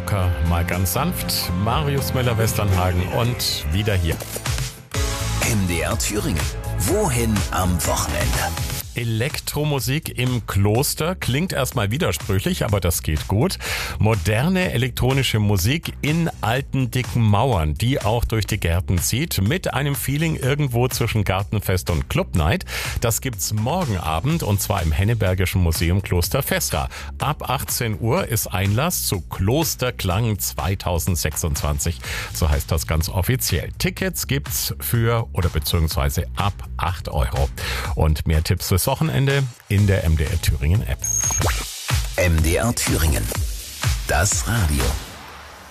locker, mal ganz sanft. Marius Müller-Westernhagen und wieder hier. MDR Thüringen. Wohin am Wochenende? Elektromusik im Kloster klingt erstmal widersprüchlich, aber das geht gut. Moderne elektronische Musik in alten, dicken Mauern, die auch durch die Gärten zieht, mit einem Feeling irgendwo zwischen Gartenfest und Clubnight. Das gibt's morgen Abend und zwar im Hennebergischen Museum Kloster Vestra. Ab 18 Uhr ist Einlass zu Klosterklang 2026. So heißt das ganz offiziell. Tickets gibt's beziehungsweise ab 8 Euro. Und mehr Tipps fürs Wochenende in der MDR Thüringen App. MDR Thüringen. Das Radio.